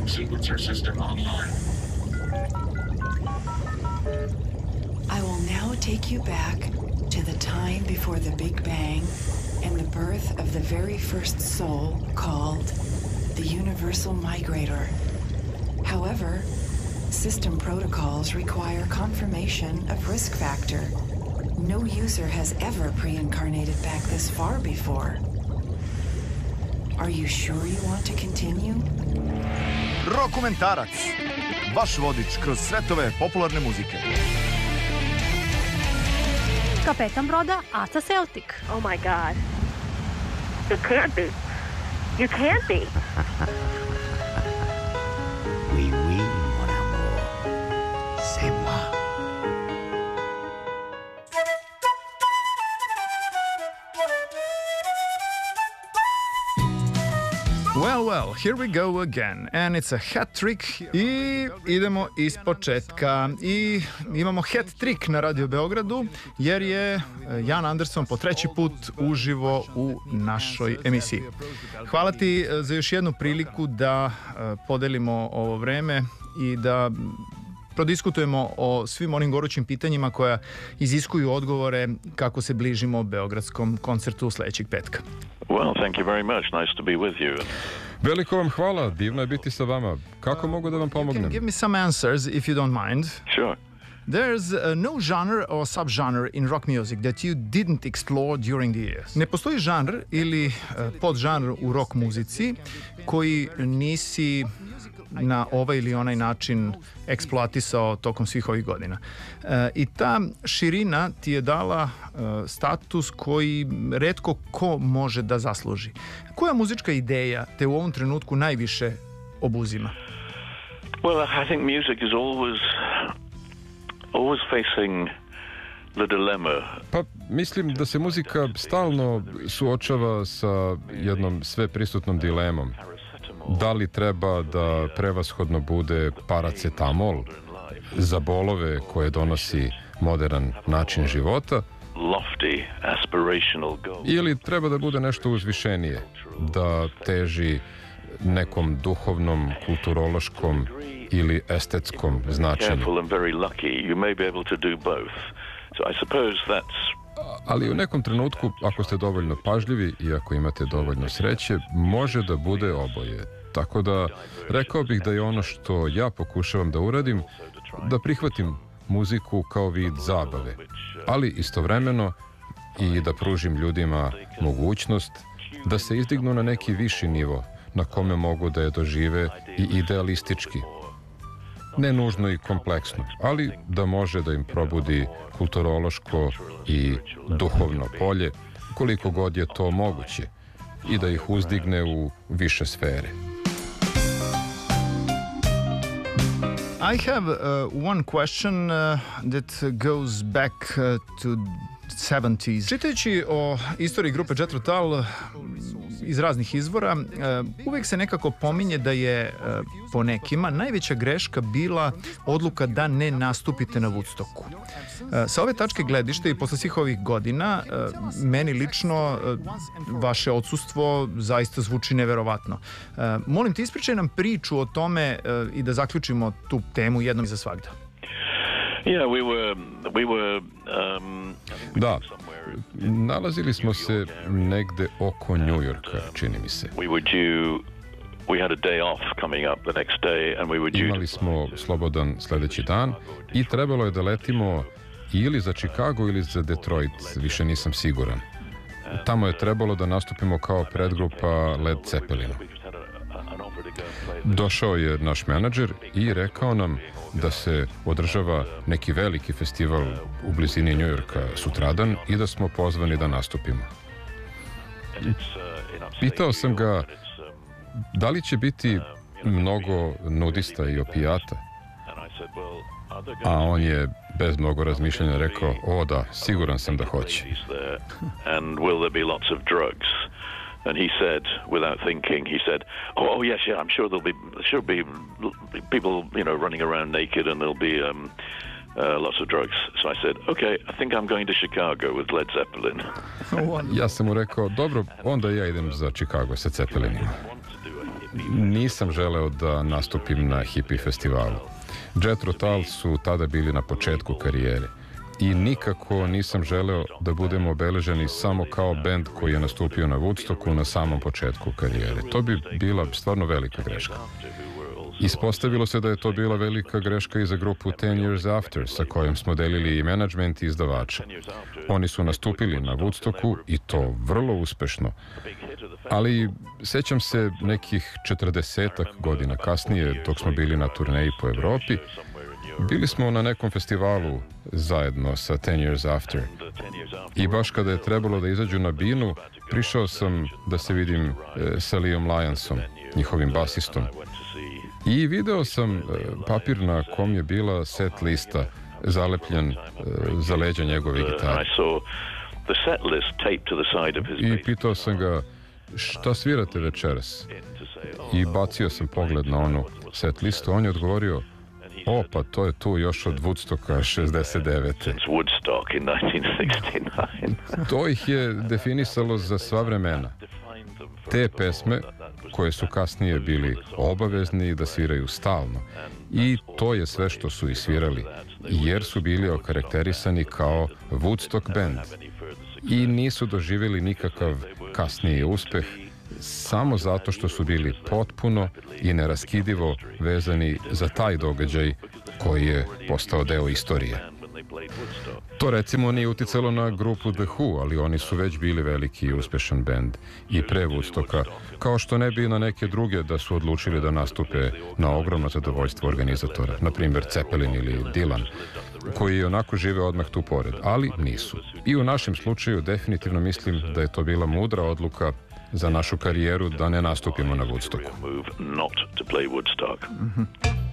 sequencer system online. I will now take you back to the time before the Big Bang and the birth of the very first soul called the Universal Migrator. However, system protocols require confirmation of risk factor. No user has ever pre-incarnated back this far before. Are you sure you want to continue? Rokumentarac. Vaš vodič kroz svetove popularne muzike. Kapetan broda Aca Celtic. Oh my God. You can't be. You can't be. Oui, oui, mon amour. C'est moi. Well, here we go again, and it's a hat trick. I idemo iz početka. I imamo hat trick na Radio Beogradu, jer je Jan Anderson po treći put uživo u našoj emisiji. Hvala ti za još jednu priliku da podelimo ovo vreme i da prodiskutujemo o svim onim gorućim pitanjima koja iziskuju odgovore kako se bližimo Beogradskom koncertu sledećeg petka. Well, thank you very much. Nice to be with you. Veliko vam hvala, divno je biti sa vama. Kako mogu da vam pomognem? You can give me some answers if you don't mind. Sure. There's no genre or subgenre in rock music that you didn't explore during the years. Ne postoji žanr ili podžanr u rock muzici koji nisi na ovaj ili onaj način eksploatisao tokom svih ovih godina. I ta širina ti je dala status koji retko ko može da zasluži. Koja muzička ideja te u ovom trenutku najviše obuzima? Well, I think music is always facing the dilemma. Pa mislim da se muzika stalno suočava sa jednom sveprisutnom dilemom. Da li treba da prevashodno bude paracetamol za bolove koje donosi modern način života, ili treba da bude nešto uzvišenije, da teži nekom duhovnom, kulturološkom ili estetskom značenju. Ali u nekom trenutku, ako ste dovoljno pažljivi i ako imate dovoljno sreće, može da bude oboje. Tako da, rekao bih da je ono što ja pokušavam da uradim, da prihvatim muziku kao vid zabave, ali istovremeno i da pružim ljudima mogućnost da se izdignu na neki viši nivo, na kome mogu da je dožive i idealistički. Ne nužno i kompleksno, ali da može da im probudi kulturološko i duhovno polje, koliko god je to moguće, i da ih uzdigne u više sfere. I have one question that goes back to 70s. Čitajući o istoriji grupe Jethro Tull iz raznih izvora, uvijek se nekako pominje da je po nekima najveća greška bila odluka da ne nastupite na Woodstocku. Sa ove tačke gledišta i posle svih ovih godina, meni lično vaše odsustvo zaista zvuči neverovatno. Molim te, ispričaj nam priču o tome i da zaključimo tu temu jednom i za svagda. Da, nalazili smo se negde oko Njujorka, čini mi se. Imali smo slobodan sledeći dan i trebalo je da letimo ili za Chicago ili za Detroit, više nisam siguran. Tamo je trebalo da nastupimo kao predgrupa Led Zeppelinu. Došao je naš menadžer i rekao nam da se održava neki veliki festival u blizini Njujorka sutradan i da smo pozvani da nastupimo. Pitao sam ga da li će biti mnogo nudista i opijata, a on je bez mnogo razmišljanja rekao, o da, siguran sam da hoće. And he said, without thinking, he said, "Oh yes, yeah, I'm sure there'll be people, running around naked, and there'll be lots of drugs." So I said, "Okay, I think I'm going to Chicago with Led Zeppelin." Ja sam mu rekao, dobro, onda ja idem za Chicago sa Zeppelinima. nisam želeo da nastupim na hippie festivalu. Jethro Tull su tada bili na početku karijere i nikako nisam želeo da budemo obeleženi samo kao bend koji je nastupio na Woodstocku na samom početku karijere. To bi bila stvarno velika greška. Ispostavilo se da je to bila velika greška i za grupu 10 Years After, sa kojom smo delili i menadžment i izdavača. Oni su nastupili na Woodstocku i to vrlo uspešno. Ali sećam se nekih 40-ak godina kasnije, dok smo bili na turneji po Evropi, bili smo na nekom festivalu zajedno sa 10 Years After. I baš kada je trebalo da izađu na binu, prišao sam da se vidim sa Liam Lyonsom, njihovim basistom. I video sam papir na kom je bila set lista zalepljen za leđa njegove gitare. I pitao sam ga šta svirate večeras. I bacio sam pogled na onu set listu. On je odgovorio, pa to je tu još od Woodstocka 69. To ih je definisalo za sva vremena. Te pesme koje su kasnije bili obavezni da sviraju stalno. I to je sve što su i svirali, jer su bili okarakterisani kao Woodstock band. I nisu doživjeli nikakav kasniji uspeh, samo zato što su bili potpuno i neraskidivo vezani za taj događaj koji je postao deo istorije. To recimo nije uticalo na grupu The Who, ali oni su već bili veliki i uspešan bend i pre Woodstocka, kao što ne bi na neke druge da su odlučili da nastupe na ogromno zadovoljstvo organizatora, na primjer Zeppelin ili Dylan, koji onako žive odmah tu pored, ali nisu. I u našem slučaju definitivno mislim da je to bila mudra odluka za našu karijeru da ne nastupimo na Woodstocku.